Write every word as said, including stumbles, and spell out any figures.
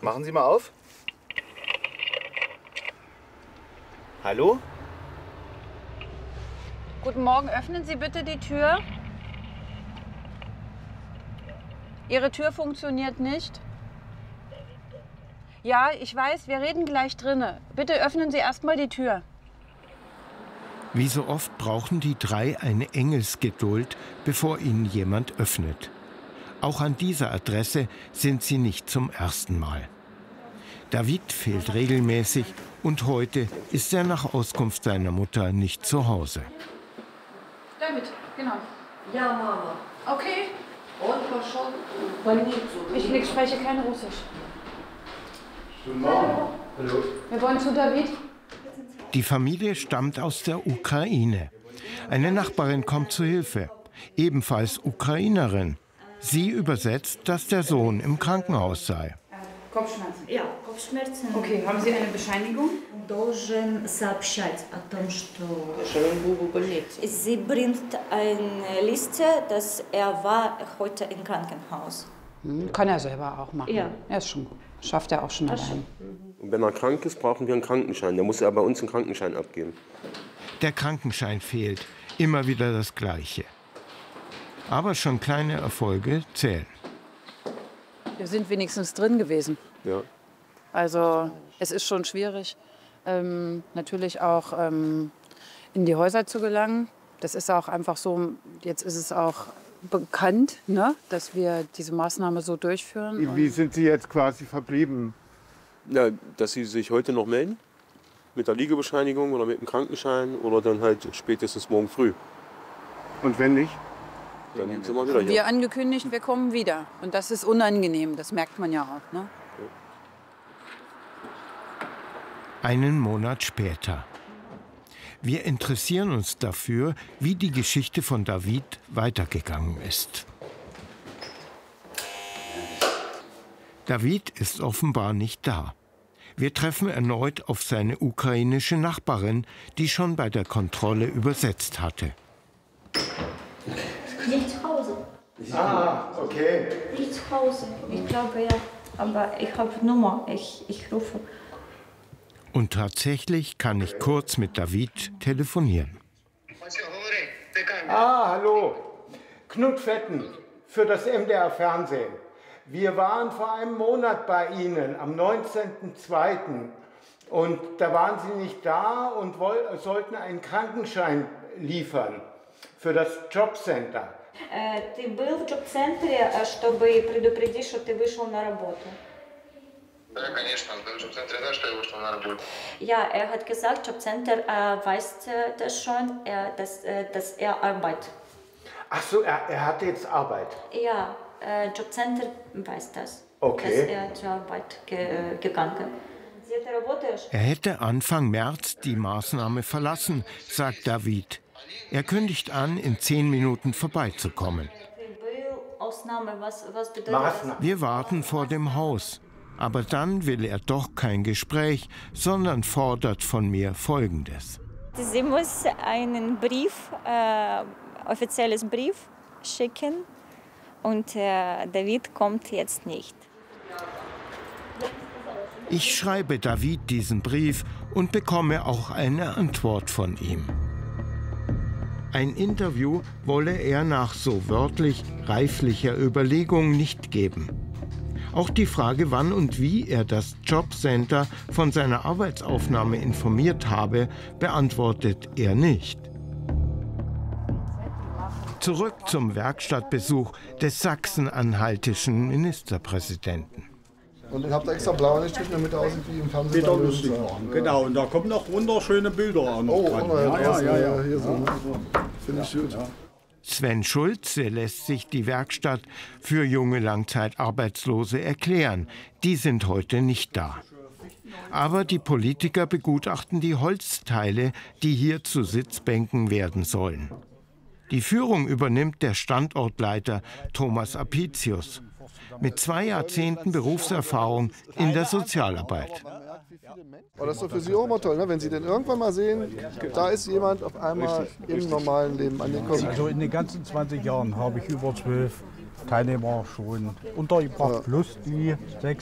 Machen Sie mal auf. Hallo? Guten Morgen, öffnen Sie bitte die Tür. Ihre Tür funktioniert nicht. Ja, ich weiß, wir reden gleich drinne. Bitte öffnen Sie erst mal die Tür. Wie so oft brauchen die drei eine Engelsgeduld, bevor ihnen jemand öffnet. Auch an dieser Adresse sind sie nicht zum ersten Mal. David fehlt regelmäßig und heute ist er nach Auskunft seiner Mutter nicht zu Hause. David, genau. Ja, Mama. Okay. Und пошел в больницу. Ich, ich spreche kein Russisch. Guten Morgen. Hallo. Wir wollen zu David. Die Familie stammt aus der Ukraine. Eine Nachbarin kommt zu Hilfe, ebenfalls Ukrainerin. Sie übersetzt, dass der Sohn im Krankenhaus sei. Kopfschmerzen. Ja, Kopfschmerzen. Okay, haben Sie eine Bescheinigung? Должен сообщать о том, что sie bringt eine Liste, dass er war heute im Krankenhaus. Kann er selber auch machen. Ja. Er ist schon gut. Schafft er auch schon allein. Und wenn er krank ist, brauchen wir einen Krankenschein. Der muss er bei uns einen Krankenschein abgeben. Der Krankenschein fehlt. Immer wieder das Gleiche. Aber schon kleine Erfolge zählen. Wir sind wenigstens drin gewesen. Ja. Also es ist schon schwierig, ähm, natürlich auch ähm, in die Häuser zu gelangen. Das ist auch einfach so, jetzt ist es auch bekannt, ne, dass wir diese Maßnahme so durchführen. Wie sind Sie jetzt quasi verblieben? Ja, dass Sie sich heute noch melden, mit der Liegebescheinigung oder mit dem Krankenschein oder dann halt spätestens morgen früh. Und wenn nicht? Dann sind wir wieder hier. Wie angekündigt, wir kommen wieder. Und das ist unangenehm, das merkt man ja auch. Ne? Einen Monat später. Wir interessieren uns dafür, wie die Geschichte von David weitergegangen ist. David ist offenbar nicht da. Wir treffen erneut auf seine ukrainische Nachbarin, die schon bei der Kontrolle übersetzt hatte. Nicht zu Hause. Ah, okay. Nicht zu Hause. Ich glaube ja. Aber ich habe Nummer. Ich, ich rufe. Und tatsächlich kann ich kurz mit David telefonieren. Ah, hallo. Knut Fetten für das M D R Fernsehen. Wir waren vor einem Monat bei Ihnen, am neunzehnten zweiten Und da waren Sie nicht da und sollten einen Krankenschein liefern für das Jobcenter. Ты был в джоб-центре, чтобы предупредить, что ты вышел на работу? Да, конечно, в Jobcenter знает, что я вышел на работу. Ja, er hat gesagt, Jobcenter äh, weiß äh, das schon, äh, dass, äh, dass er arbeitet. Ach so, er, er hatte jetzt Arbeit? Ja, äh, Jobcenter weiß das, okay. dass er zur Arbeit ge gegangen ist. Er hätte Anfang März die Maßnahme verlassen, sagt David. Er kündigt an, in zehn Minuten vorbeizukommen. Wir warten vor dem Haus. Aber dann will er doch kein Gespräch, sondern fordert von mir Folgendes. Sie muss einen Brief, äh, offizielles Brief schicken und äh, David kommt jetzt nicht. Ich schreibe David diesen Brief und bekomme auch eine Antwort von ihm. Ein Interview wolle er nach so wörtlich reiflicher Überlegung nicht geben. Auch die Frage, wann und wie er das Jobcenter von seiner Arbeitsaufnahme informiert habe, beantwortet er nicht. Zurück zum Werkstattbesuch des sachsen-anhaltischen Ministerpräsidenten. Und ihr habt extra blau angestrichen, damit er aussieht wie im Fernsehen. Wieder lustig machen. Genau, und da kommen noch wunderschöne Bilder an. Oh, dran. oh ja, ja, ja, ja, ja. Hier so, ne? Finde ich gut. Ja. Sven Schulze lässt sich die Werkstatt für junge Langzeitarbeitslose erklären. Die sind heute nicht da. Aber die Politiker begutachten die Holzteile, die hier zu Sitzbänken werden sollen. Die Führung übernimmt der Standortleiter Thomas Apicius mit zwei Jahrzehnten Berufserfahrung in der Sozialarbeit. Aber das ist doch für Sie auch immer toll, ne? Wenn Sie den irgendwann mal sehen, da ist jemand auf einmal im normalen Leben angekommen. Also in den ganzen zwanzig Jahren habe ich über zwölf Teilnehmer schon untergebracht, ja. Plus die sechs